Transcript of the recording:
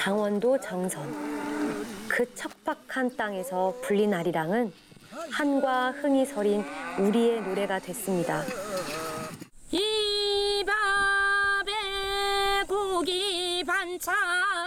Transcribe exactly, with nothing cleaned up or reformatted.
강원도 정선. 그 척박한 땅에서 불린 아리랑은 한과 흥이 서린 우리의 노래가 됐습니다. 이 밥에 고기 반찬